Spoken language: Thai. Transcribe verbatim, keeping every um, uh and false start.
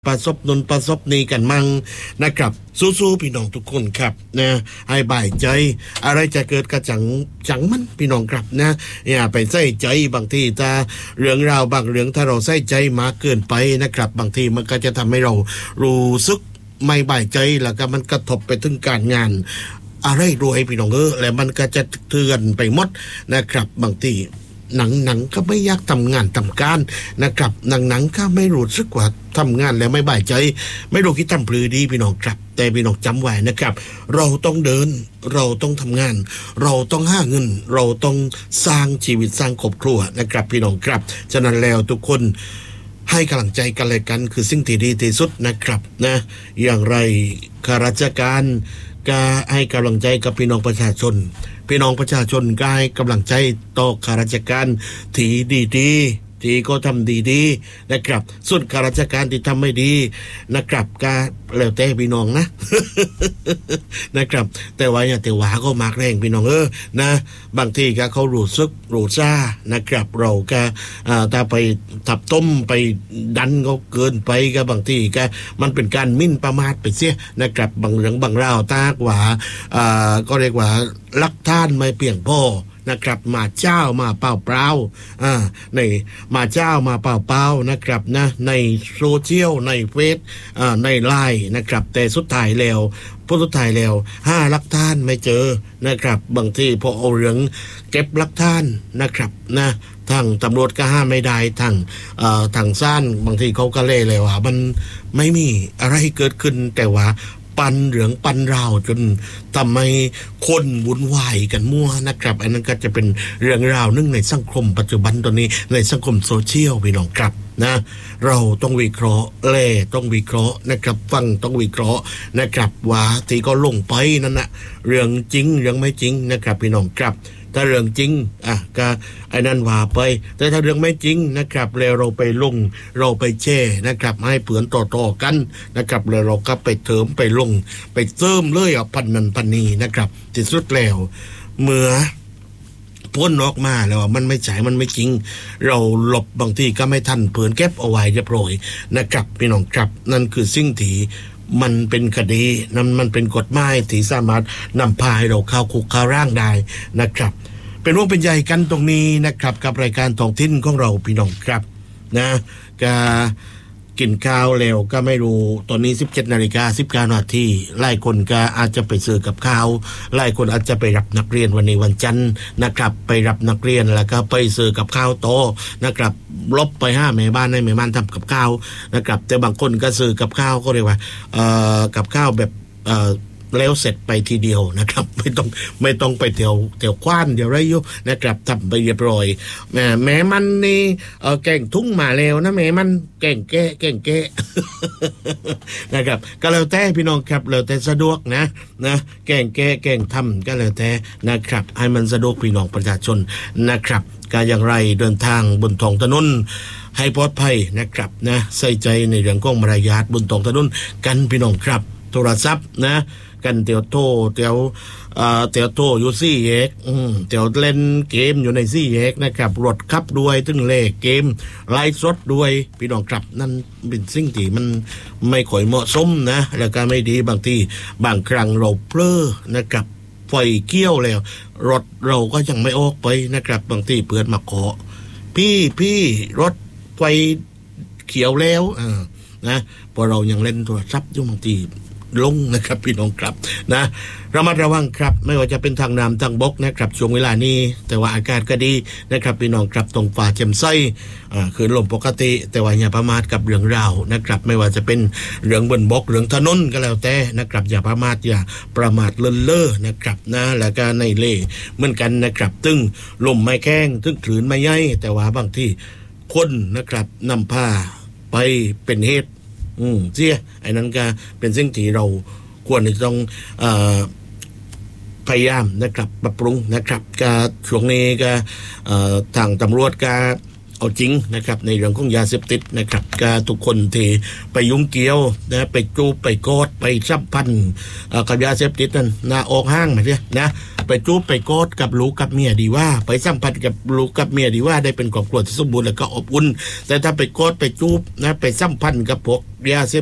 ประสบนุนประสบนี้กันมั่งนะครับสู้ๆพี่น้องทุกคนครับนะให้บ่ายใจอะไรจะเกิดกระจังจังมันพี่น้องครับนะอย่าไปใส่ใจบางทีถ้าเรื่องราวบางเรื่องถ้าเราใส่ใจมากเกินไปนะครับบางทีมันก็จะทำให้เรารู้สึกไม่บ่ายใจแล้วก็มันกระทบไปถึงการงานอะไรรวยพี่น้องเออแล้วมันก็จะเตือนไปหมดนะครับบางทีหนังหนังก็ไม่อยากทำงานทำการนะครับหนังหนังก็ไม่รู้สึกว่าทำงานแล้วไม่บ่ายใจไม่รู้คิดทำปลือดีพี่น้องครับแต่พี่น้องจำไว้นะครับเราต้องเดินเราต้องทำงานเราต้องหาเงินเราต้องสร้างชีวิตสร้างครอบครัวนะครับพี่น้องครับฉะนั้นแล้วทุกคนให้กำลังใจกันเลยกันคือสิ่งที่ดีที่สุดนะครับนะอย่างไรข้าราชการก็ให้กำลังใจกับพี่น้องประชาชนพี่น้องประชาชนก็ให้กำลังใจต่อข้าราชการที่ดีๆที่ก็ทำดีๆนะครับส่วนข้าราชการที่ทำไม่ดีนะครับก็แล้วแต่พี่น้องนะ นะครับแต่ว่าอย่าแต่ว่าก็มากแรงพี่น้องเออนะบางทีก็เขารู้สึกรู้ซ่านะครับเราก็ถ้าไปทับต้มไปดันเขาเกินไปก็บางทีก็มันเป็นการมิ่นประมาทไปเสียนะครับบางเรื่องบางราวตากว่าก็เรียกว่าลักท่านไม่เพียงพอนะครับมาเจ้ามาเปล่าเปล่าอ่าในมาเจ้ามาเปล่าเปล่านะครับนะในโซเชียลในเฟซอ่าในไลน์นะครับแต่สุดท้ายแล้วผู้สุดท้ายแล้วห้าลักท่านไม่เจอนะครับบางทีพอเอาเรื่องเก็บลักท่านนะครับนะทางตำรวจก็ห้ามไม่ได้ทางเอ่อทางซ่านบางทีเขาก็เล่เลยว่ามันไม่มีอะไรเกิดขึ้นแต่ว่าปันเหลืองปันราวจนทำให้คนวุ่นวายกันมั่วนะครับอันนั้นก็จะเป็นเรื่องราวนึงในสังคมปัจจุบันตอนนี้ในสังคมโซเชียลพี่น้องครับนะเราต้องวิเคราะห์เล่ต้องวิเคราะห์นะครับฟังต้องวิเคราะห์นะครับว่าที่ก็ลงไปนั่นนะเรื่องจริงเรื่องไม่จริงนะครับพี่น้องครับถ้าเรื่องจริงอ่ะก็ไอ้นั่นว่าไปแต่ถ้าเรื่องไม่จริงนะครับแล้วเราไปลงเราไปแช่นะครับให้เผื่อนต่อๆกันนะครับแล้วเราก็ไปเติมไปลงไปเติมเลยอ่ะพันนันพันนีนะครับที่สุดแล้วเมื่อพ้นออกมาแล้วมันไม่ใช่มันไม่จริงเราหลบบางทีก็ไม่ทันเผื่อนเก็บเอาไว้เรียบร้อยนะครับพี่น้องครับนั่นคือสิ่งที่มันเป็นคดีนั่นมันเป็นกฎหมายที่สามารถนำพาให้เราเข้าคุกเข้าร่างได้นะครับเป็นร่วงเป็นใหญ่กันตรงนี้นะครับกับรายการท้องถิ่นของเราพี่น้องครับนะก็กินข้าวแล้วก็ไม่รู้ตอนนี้ สิบเจ็ดนาฬิกาสิบเก้านาทีหลายคนก็อาจจะไปซื้อกับข้าวหลายคนอาจจะไปรับนักเรียนวันนี้วันจันทร์นะครับไปรับนักเรียนแล้วก็ไปซื้อกับข้าวโตนะครับลบไปห้าแม่บ้านให้แม่บ้านทำกับข้าวนะครับแต่บางคนก็ซื้อกับข้าวก็เรียกว่าเอ่อกับข้าวแบบเอ่อแล้วเสร็จไปทีเดียวนะครับไม่ต้องไม่ต้องไปแถวแถวคว้านเดี๋ยวไรอยู่นะครับทำไปเรียบร้อยแม่แม่มันนี่เออแกงทุ่งมาแล้วนะแม่มันแกงแก้แกงแก้นะครับก็แล้วแต่พี่น้องครับแล้วแต่สะดวกนะนะแกงแก้แกงทำก็แล้วแต่นะครับให้มันสะดวกพี่น้องประชาชนนะครับการอย่างไรเดินทางบนท้องถนนให้ปลอดภัยนะครับนะใส่ใจในเรื่องของมารยาทบนท้องถนนกันพี่น้องครับโทรศัพท์นะกันเตียวโทรเตียวเอ่อเตียวโทรอยู่ซี่แยกอืมเตียวเล่นเกมอยู่ในซี่แยกนะครับรถขับด้วยถึงเลขเกมไลฟ์สดด้วยพี่น้องครับนั่นเป็นสิ่งที่มันไม่ค่อยเหมาะสมนะแล้วก็ไม่ดีบางทีบางครั้งเราเพลอนะครับไฟเกี้ยวแล้วรถเราก็ยังไม่ออกไปนะครับบางทีเพื่อนมาขอพี่พี่รถไฟเขียวแล้วอ่านะพอเรายังเล่นโทรศัพท์อยู่บางทีลงนะครับพี่น้องครับนะระมัดระวังครับไม่ว่าจะเป็นทางน้ำทางบกนะครับช่วงเวลานี้แต่ว่าอากาศก็ดีนะครับพี่น้องครับตรงฟ้าแจ่มใสอ่าคือลมปกติแต่ว่าอย่าประมาทกับเรื่องราวนะครับไม่ว่าจะเป็นเรื่องบนบกเรื่องถนนก็แล้วแต่นะครับอย่าประมาทอย่าประมาทเลินเล่อนะครับนะแล้วก็ในเล่เหมือนกันนะครับตึงลมไม่แข้งตึงคลื่นไม่ใหญ่แต่ว่าบางที่คนนะครับนำพาไปเป็นเหตุอืมเสียไอ้นั้นก็เป็นสิ่งที่เราควรจะต้องเอ่อพยายามนะครับปรับปรุงนะครับก็ช่วงนี้ก็เอ่อทางตำรวจก็เอาจริงนะครับในเรื่องของยาเสพติดนะครับก็ทุกคนที่ไปยุ่งเกี่ยวนะไปจูบไปกอดไปซับพันกับยาเสพติดนั่นนะออกห้างมาเสียนะไปไปจูบไปกอดกับลูกกับเมียดีว่าไปสัมผัสกับลูกกับเมียดีว่าได้เป็นครอบครัวที่สมบูรณ์และก็อบอุ่นแต่ถ้าไปกอดไปจูบนะไปสัมพันธ์กับพวกยาเสพ